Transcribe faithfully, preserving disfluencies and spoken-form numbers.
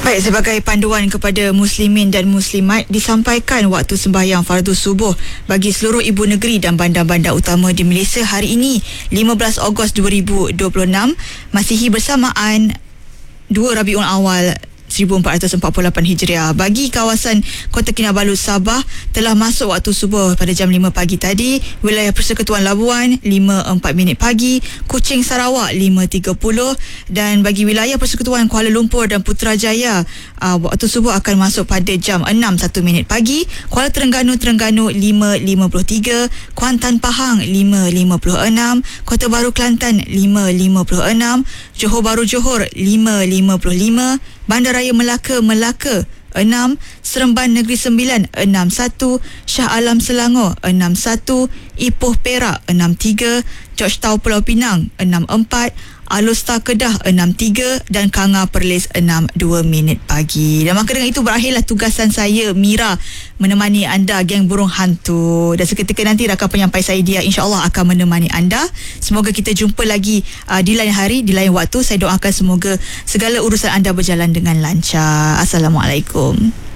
Baik, sebagai panduan kepada muslimin dan muslimat, disampaikan waktu sembahyang fardu subuh bagi seluruh ibu negeri dan bandar-bandar utama di Malaysia hari ini, lima belas Ogos dua ribu dua puluh enam, Masihi bersamaan dua Rabiul Awal seribu empat ratus empat puluh lapan Hijriah. Bagi kawasan Kota Kinabalu, Sabah, telah masuk waktu subuh pada jam lima pagi tadi. Wilayah Persekutuan Labuan lima empat minit pagi, Kuching Sarawak lima tiga puluh, dan bagi wilayah Persekutuan Kuala Lumpur dan Putrajaya, uh, waktu subuh akan masuk pada jam enam satu minit pagi. Kuala Terengganu Terengganu lima lima puluh tiga, Kuantan Pahang lima lima puluh enam, Kota Baru Kelantan lima lima puluh enam, Johor Bahru Johor lima lima puluh lima, Bandaraya Melaka Melaka enam, Seremban Negeri Sembilan enam satu, Shah Alam Selangor enam satu, Ipoh Perak enam tiga, Georgetown Pulau Pinang enam empat, Alor Kedah enam tiga dan Kanga Perlis enam dua minit pagi. Dan maka dengan itu berakhirlah tugasan saya, Mira, menemani anda geng burung hantu. Dan seketika nanti rakan penyampai saya Dia insya-Allah akan menemani anda. Semoga kita jumpa lagi uh, di lain hari, di lain waktu. Saya doakan semoga segala urusan anda berjalan dengan lancar. Assalamualaikum.